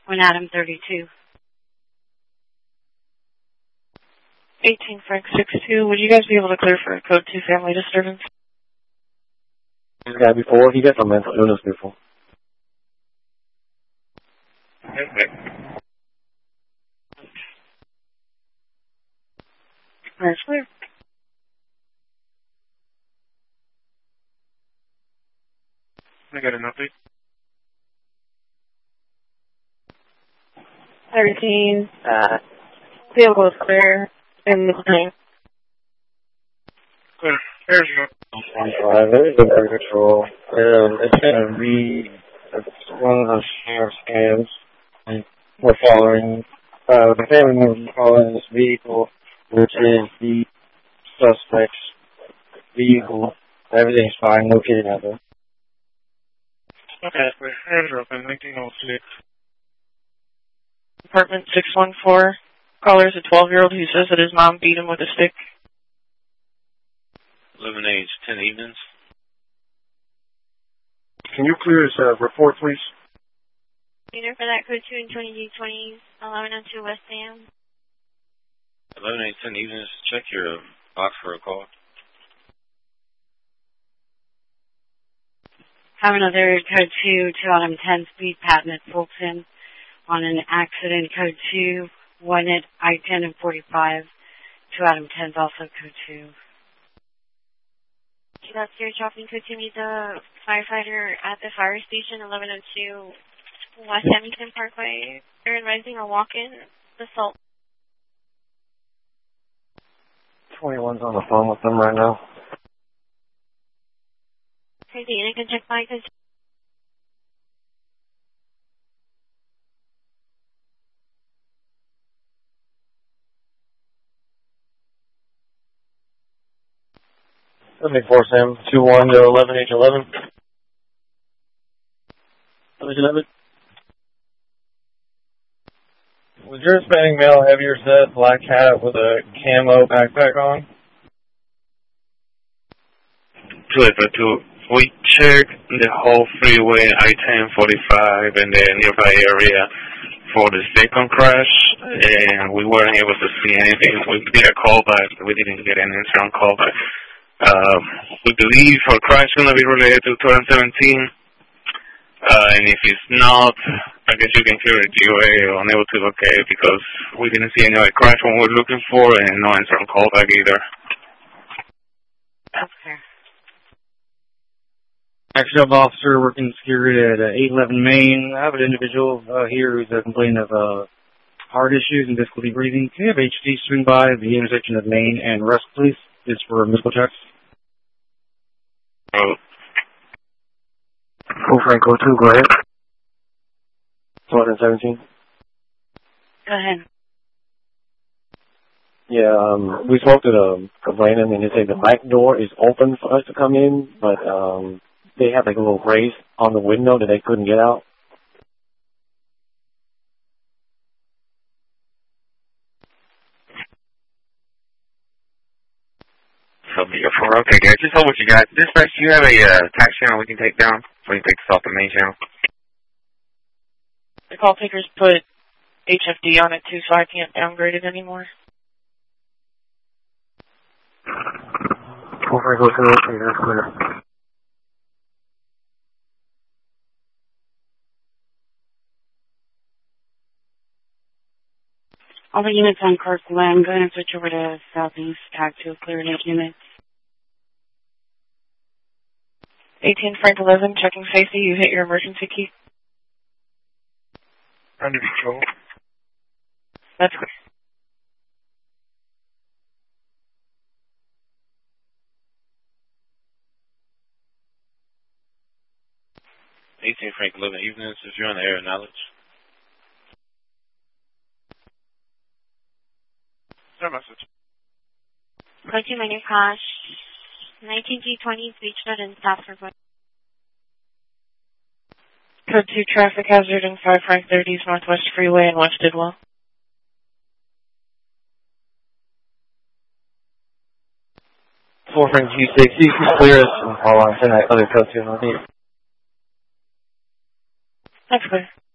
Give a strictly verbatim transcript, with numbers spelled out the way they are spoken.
one Adam thirty-two. eighteen Frank six two, would you guys be able to clear for a code two family disturbance? This guy before, he got some mental illness before. Okay. Alright, clear. I got an update. thirteen, uh, vehicle is clear, and this thing. Clear. There's your... Uh, there is a better control. Um, it's going to be one of the sheriff's scans. And we're following, uh, the family members are following this vehicle, which is the suspect's vehicle. Everything's fine, located out there. Okay, clear. Hands are open, nineteen oh six. Apartment six one four, caller is a twelve-year-old who says that his mom beat him with a stick. eleven age, ten evenings. Can you clear this uh, report, please? Cleaner for that code two and twenty D twenty, eleven oh two West Sam. eleven age, ten evenings. Check your box for a call. Have another code two, two Adam ten speed patent at Fulton on an accident. Code two, one at I ten and forty-five. two Adam ten is also code two. That's your shopping code two. Meet the firefighter at the fire station, eleven oh two West Hamilton Parkway. They're advising a walk-in assault. twenty-one's on the phone with them right now. Okay, the unit can check by code. seventy-four Sam, two one to eleven H eleven. eleven eleven. Was your Hispanic male heavier set, black hat with a camo backpack on? two eight five two. We checked the whole freeway, I ten, forty-five, and the nearby area for the second crash, and we weren't able to see anything. We did a callback, but we didn't get an answer on callback. Uh, we believe our crash is going to be related to twenty seventeen, uh, and if it's not, I guess you can clear the G O A or unable to locate it because we didn't see any other crash one we're looking for, and no answer on callback either. Okay. Action up officer working security at uh, eight eleven Main. I have an individual uh, here who's uh, complaining of uh, heart issues and difficulty breathing. Can you have H D swing by the intersection of Main and Rusk, please? It's for medical checks. Oh. Full Franco two, go ahead. two seventeen. Go ahead. Yeah, um, we spoke to the complainant and they say the back door is open for us to come in, but um, they have like a little brace on the window that they couldn't get out. Okay, guys, just hold what you got. Dispatch, do you have a uh, tax channel we can take down so we can take this off the main channel? The call takers put H F D on it too, so I can't downgrade it anymore. Over go to the okay, that's clear. All the units on Kirkland, I'm going to switch over to Southeast, tag to a clear eight units. eighteen Frank eleven, checking safety. You hit your emergency key. Under control. That's clear. eighteen Frank eleven evenings, if you're on the air, knowledge. No message. Code two minor crash. nineteen G twenty, beach road and stop for going. Code two traffic hazard in five Frank thirties Northwest Freeway in West Idwell. Four Frank G six, you can clear us. Hold on, send that other code to me. That's clear.